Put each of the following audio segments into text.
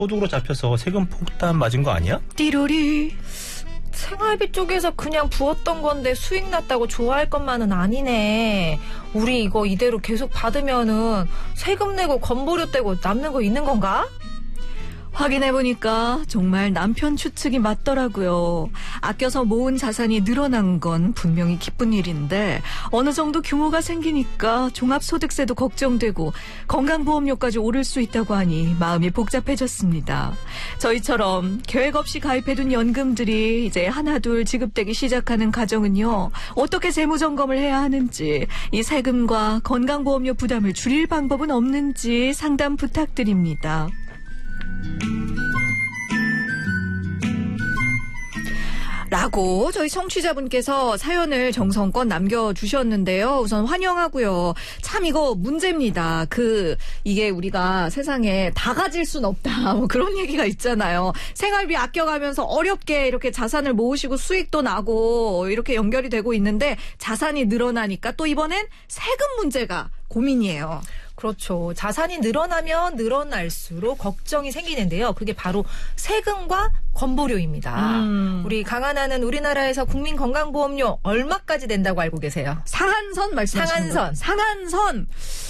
소득으로 잡혀서 세금 폭탄 맞은 거 아니야? 띠로리. 생활비 쪽에서 그냥 부었던 건데 수익 났다고 좋아할 것만은 아니네. 우리 이거 이대로 계속 받으면은 세금 내고 건보료 떼고 남는 거 있는 건가? 확인해보니까 정말 남편 추측이 맞더라고요. 아껴서 모은 자산이 늘어난 건 분명히 기쁜 일인데 어느 정도 규모가 생기니까 종합소득세도 걱정되고 건강보험료까지 오를 수 있다고 하니 마음이 복잡해졌습니다. 저희처럼 계획 없이 가입해둔 연금들이 이제 하나둘 지급되기 시작하는 가정은요. 어떻게 재무점검을 해야 하는지, 이 세금과 건강보험료 부담을 줄일 방법은 없는지 상담 부탁드립니다. 라고 저희 청취자분께서 사연을 정성껏 남겨주셨는데요. 우선 환영하고요. 참 이거 문제입니다. 이게 우리가 세상에 다 가질 순 없다. 뭐 그런 얘기가 있잖아요. 생활비 아껴가면서 어렵게 이렇게 자산을 모으시고 수익도 나고 이렇게 연결이 되고 있는데 자산이 늘어나니까 또 이번엔 세금 문제가 고민이에요. 그렇죠. 자산이 늘어나면 늘어날수록 걱정이 생기는데요. 그게 바로 세금과 건보료입니다. 우리 강하나는 우리나라에서 국민건강보험료 얼마까지 낸다고 알고 계세요? 상한선 말씀하시는 상한선.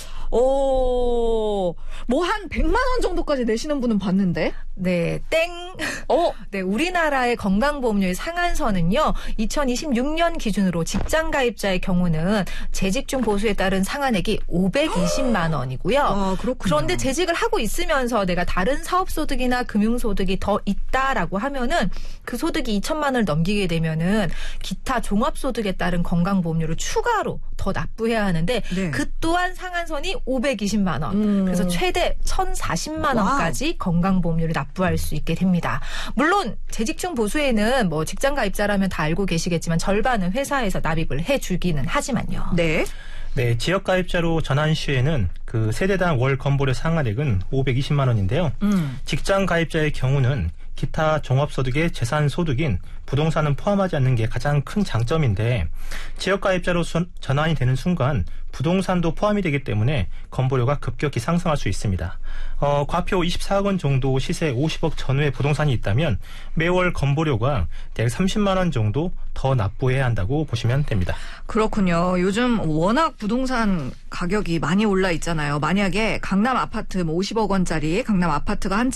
뭐 한 100만 원 정도까지 내시는 분은 봤는데? 네, 땡. 네, 우리나라의 건강보험료의 상한선은요, 2026년 기준으로 직장 가입자의 경우는 재직 중 보수에 따른 상한액이 520만 원이고요. 아, 그렇군요. 그런데 재직을 하고 있으면서 내가 다른 사업소득이나 금융소득이 더 있다라고 하면은 그 소득이 2천만 원을 넘기게 되면은 기타 종합소득에 따른 건강보험료를 추가로 더 납부해야 하는데 네. 그 또한 상한선이 520만 원. 그래서 최대 1,040만 원까지 건강보험료를 납부할 수 있게 됩니다. 물론 재직 중 보수에는 뭐 직장 가입자라면 다 알고 계시겠지만 절반은 회사에서 납입을 해주기는 하지만요. 네. 네, 지역 가입자로 전환 시에는 그 세대당 월 건보료 상한액은 520만 원인데요. 직장 가입자의 경우는 기타 종합소득의 재산소득인 부동산은 포함하지 않는 게 가장 큰 장점인데 지역가입자로 전환이 되는 순간 부동산도 포함이 되기 때문에 건보료가 급격히 상승할 수 있습니다. 과표 24억 원 정도 시세 50억 전후의 부동산이 있다면 매월 건보료가 대략 30만 원 정도 더 납부해야 한다고 보시면 됩니다. 그렇군요. 요즘 워낙 부동산 가격이 많이 올라 있잖아요. 만약에 강남 아파트 50억 원짜리 강남 아파트가 한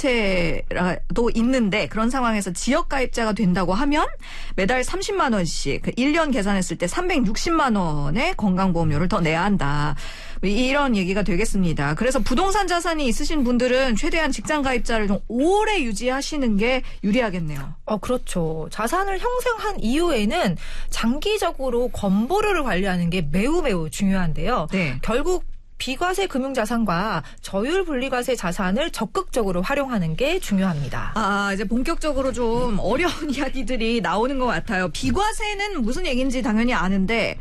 채라도 있는데 그런 상황에서 지역가입자가 된다고 하면 매달 30만 원씩 1년 계산했을 때 360만 원의 건강보험료를 더 내야 한다. 이런 얘기가 되겠습니다. 그래서 부동산 자산이 있으신 분들은 최대한 직장 가입자를 좀 오래 유지하시는 게 유리하겠네요. 그렇죠. 자산을 형성한 이후에는 장기적으로 건보료를 관리하는 게 매우 중요한데요. 네. 결국 비과세 금융자산과 저율 분리과세 자산을 적극적으로 활용하는 게 중요합니다. 이제 본격적으로 좀 어려운 이야기들이 나오는 것 같아요. 비과세는 무슨 얘기인지 당연히 아는데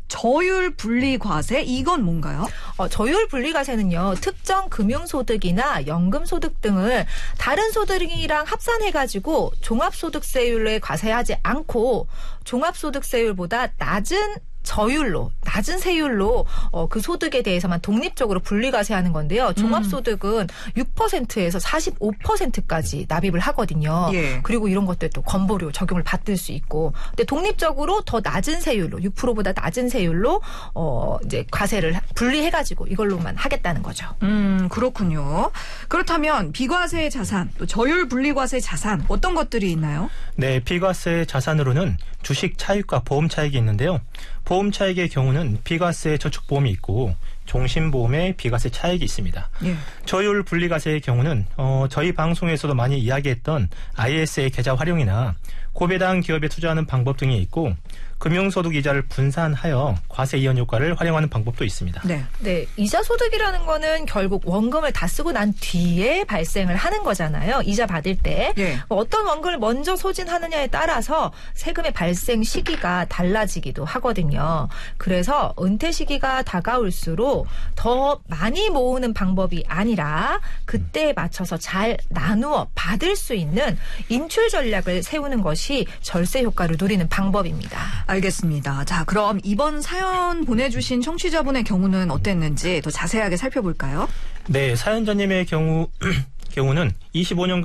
저율 분리과세 이건 뭔가요? 저율 분리과세는요. 특정 금융소득이나 연금소득 등을 다른 소득이랑 합산해가지고 종합소득세율에 과세하지 않고 종합소득세율보다 낮은 세율로 그 소득에 대해서만 독립적으로 분리과세하는 건데요. 종합소득은 6%에서 45%까지 납입을 하거든요. 예. 그리고 이런 것들 또 건보료 적용을 받을 수 있고, 근데 독립적으로 더 낮은 세율로 6%보다 낮은 세율로 이제 과세를 분리해가지고 이걸로만 하겠다는 거죠. 그렇군요. 그렇다면 비과세 자산, 또 저율 분리과세 자산 어떤 것들이 있나요? 네, 비과세 자산으로는 주식 차익과 보험 차익이 있는데요. 보험 차익의 경우는 비과세 저축보험이 있고 종신보험에 비과세 차익이 있습니다. 예. 저율 분리과세의 경우는 저희 방송에서도 많이 이야기했던 ISA 계좌 활용이나 고배당 기업에 투자하는 방법 등이 있고 금융소득 이자를 분산하여 과세 이연 효과를 활용하는 방법도 있습니다. 네, 이자 소득이라는 거는 결국 원금을 다 쓰고 난 뒤에 발생을 하는 거잖아요. 이자 받을 때. 예. 어떤 원금을 먼저 소진하느냐에 따라서 세금의 발생 시기가 달라지기도 하거든요. 그래서 은퇴 시기가 다가올수록 더 많이 모으는 방법이 아니라 그때에 맞춰서 잘 나누어 받을 수 있는 인출 전략을 세우는 것이 절세 효과를 누리는 방법입니다. 알겠습니다. 자, 그럼 이번 사연 보내주신 청취자분의 경우는 어땠는지 더 자세하게 살펴볼까요? 네, 사연자님의 경우는 25년간